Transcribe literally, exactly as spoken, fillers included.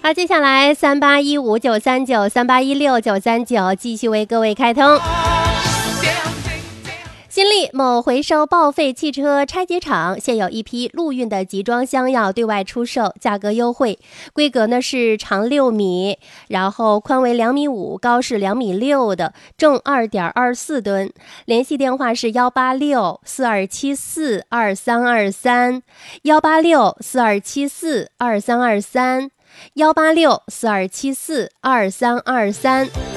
好，接下来三八一五九三九三八一六九三九继续为各位开通。新力某回收报废汽车拆解厂现有一批陆运的集装箱要对外出售，价格优惠，规格呢是长六米，然后宽为两米五，高是两米六的，重二点二四吨。联系电话是幺八六四二七四二三二三，幺八六四二七四二三二三，幺八六四二七四二三二三。